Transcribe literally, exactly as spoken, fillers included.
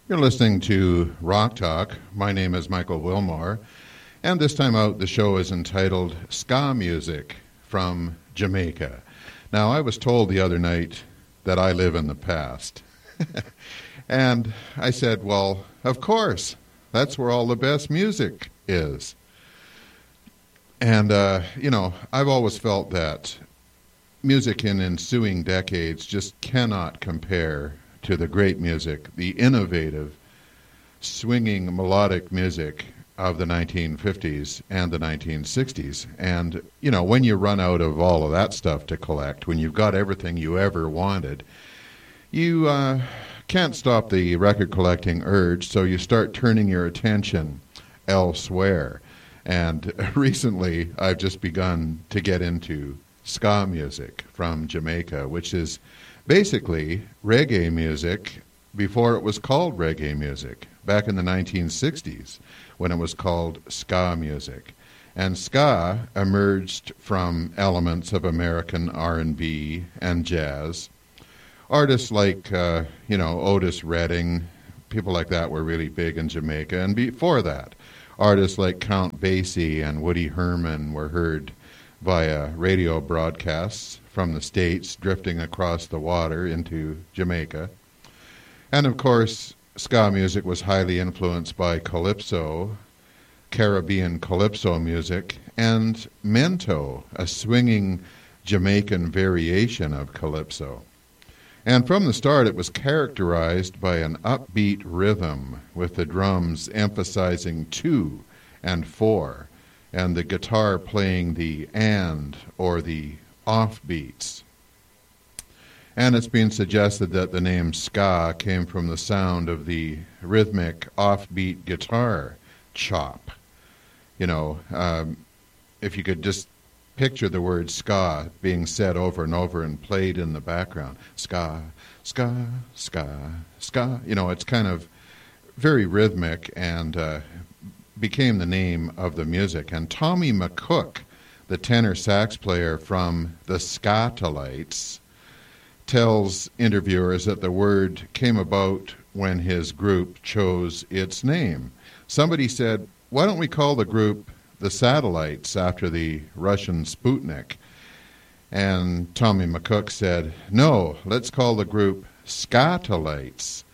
You're listening to Rock Talk. My name is Michael Wilmore, and this time out the show is entitled Ska Music from Jamaica. Now, I was told the other night that I live in the past, and I said, well, of course, that's where all the best music is. And, uh, you know, I've always felt that music in ensuing decades just cannot compare to the great music, the innovative, swinging melodic music of the nineteen fifties and the nineteen sixties. And, you know, when you run out of all of that stuff to collect, when you've got everything you ever wanted, you uh, can't stop the record collecting urge, so you start turning your attention elsewhere. And recently, I've just begun to get into ska music from Jamaica, which is basically reggae music before it was called reggae music, back in the nineteen sixties, when it was called ska music. And ska emerged from elements of American R and B and jazz. Artists like, uh, you know, Otis Redding, people like that were really big in Jamaica. And before that, artists like Count Basie and Woody Herman were heard via radio broadcasts from the States, drifting across the water into Jamaica. And of course, ska music was highly influenced by calypso, Caribbean calypso music, and mento, a swinging Jamaican variation of calypso. And from the start, it was characterized by an upbeat rhythm, with the drums emphasizing two and four, and the guitar playing the and or the offbeats. And it's been suggested that the name ska came from the sound of the rhythmic offbeat guitar chop. You know, um, if you could just picture the word ska being said over and over and played in the background. Ska, ska, ska, ska. You know, it's kind of very rhythmic and uh, became the name of the music. And Tommy McCook, the tenor sax player from the Skatalites, tells interviewers that the word came about when his group chose its name. Somebody said, why don't we call the group the Satellites after the Russian Sputnik? And Tommy McCook said, no, let's call the group Skatalites